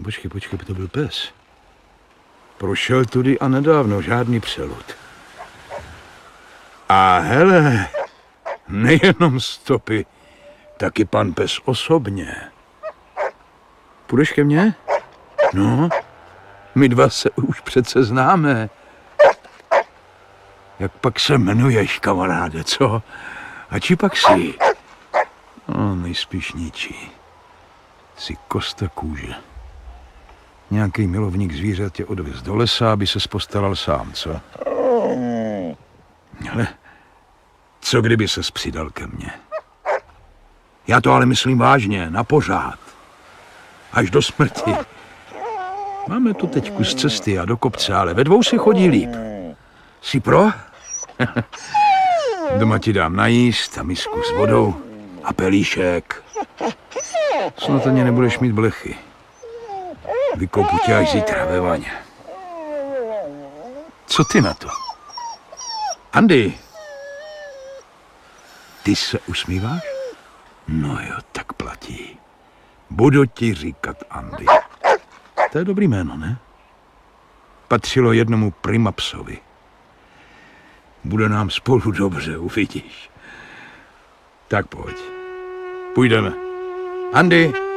počkej, to byl pes. Prošel tudy a nedávno, žádný přelud. A hele, nejenom stopy, taky pan pes osobně. Půjdeš ke mně? No, my dva se už přece známe. Jak pak se jmenuješ, kamaráde, co? A či pak jsi? No, nejspíš ničí. Jsi kosta kůže. Nějaký milovník zvířat tě odvez do lesa, aby se postaral sám, co? Ale co kdyby ses přidal ke mně? Já to ale myslím vážně, na pořád. Až do smrti. Máme tu teď kus cesty a do kopce, ale ve dvou si chodí líp. Jsi pro? Doma ti dám najíst a misku s vodou a pelíšek. Snad ani nebudeš mít blechy. Vykopu tě až zítra ve vaně. Co ty na to? Andy! Ty se usmíváš? No jo, tak platí. Budu ti říkat Andy. To je dobrý jméno, ne? Patřilo jednomu primapsovi. Bude nám spolu dobře, uvidíš. Tak pojď. Půjdeme. Andy!